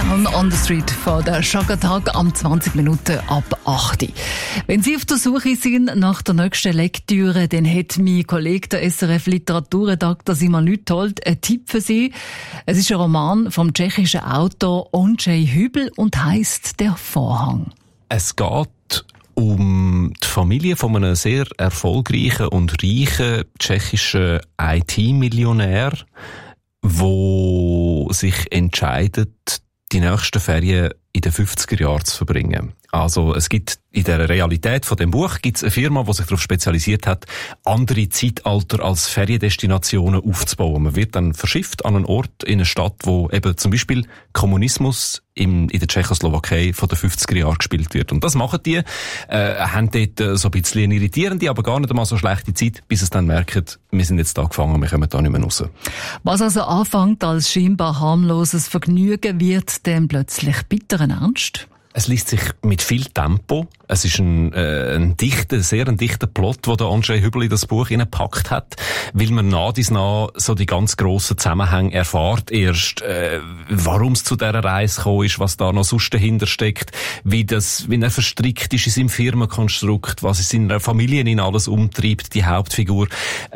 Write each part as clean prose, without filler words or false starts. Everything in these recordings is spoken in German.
Down on the Street von der Shagatag am 20 Minuten ab 8. Wenn Sie auf der Suche sind nach der nächsten Lektüre, dann hat mein Kollege, der SRF-Literaturredakteur Simon Lüthold, einen Tipp für Sie. Es ist ein Roman vom tschechischen Autor Ondřej Hübl und heisst «Der Vorhang». Es geht um die Familie von einem sehr erfolgreichen und reichen tschechischen IT-Millionär, wo sich entscheidet, die nächsten Ferien in den 50er Jahren zu verbringen. Also es gibt in der Realität von dem Buch gibt's eine Firma, die sich darauf spezialisiert hat, andere Zeitalter als Feriendestinationen aufzubauen. Man wird dann verschifft an einen Ort in eine Stadt, wo eben zum Beispiel Kommunismus in der Tschechoslowakei von den 50er Jahren gespielt wird. Und das machen die, haben dort so ein bisschen eine irritierende, aber gar nicht einmal so schlechte Zeit, bis es dann merken, wir sind jetzt da gefangen, wir kommen da nicht mehr raus. Was also anfängt als scheinbar harmloses Vergnügen, wird dann plötzlich bitteren Ernst? Es liest sich mit viel Tempo. Es ist ein dichter Plot, den der Ondřej Hübl in das Buch hineingepackt hat, weil man nach so die ganz grossen Zusammenhänge erfahrt. Erst, warum es zu dieser Reise gekommen ist, was da noch sonst dahinter steckt, wie er verstrickt ist in seinem Firmenkonstrukt, was in seiner Familie in alles umtreibt, die Hauptfigur.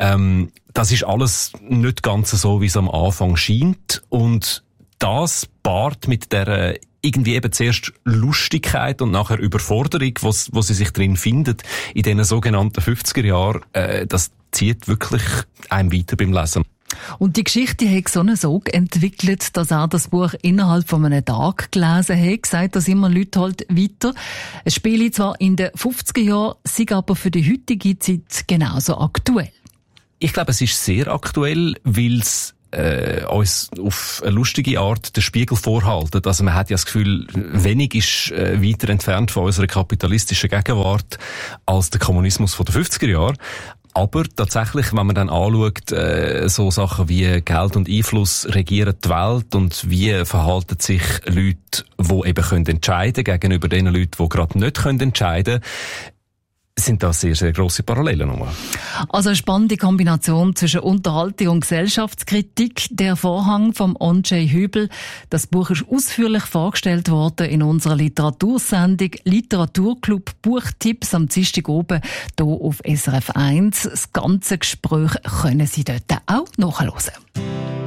Das ist alles nicht ganz so, wie es am Anfang scheint. Und das paart mit der irgendwie eben zuerst Lustigkeit und nachher Überforderung, wo sie sich drin findet, in diesen sogenannten 50er Jahren, das zieht wirklich einem weiter beim Lesen. Und die Geschichte hat so einen Sog entwickelt, dass er das Buch innerhalb von einem Tag gelesen hat, sagt das immer Lüthold weiter. Es spiele zwar in den 50er Jahren, sei aber für die heutige Zeit genauso aktuell. Ich glaube, es ist sehr aktuell, weil es uns auf eine lustige Art den Spiegel vorhalten. Also man hat ja das Gefühl, wenig ist weiter entfernt von unserer kapitalistischen Gegenwart als der Kommunismus von den 50er Jahren. Aber tatsächlich, wenn man dann anschaut, so Sachen wie Geld und Einfluss regieren die Welt und wie verhalten sich Leute, die eben entscheiden können, gegenüber den Leuten, die gerade nicht entscheiden können, sind da sehr, sehr grosse Parallelen. Also eine spannende Kombination zwischen Unterhaltung und Gesellschaftskritik. Der Vorhang vom Ondřej Hübl. Das Buch ist ausführlich vorgestellt worden in unserer Literatursendung Literaturclub Buchtipps am Dienstag oben hier auf SRF 1. Das ganze Gespräch können Sie dort auch nachhören.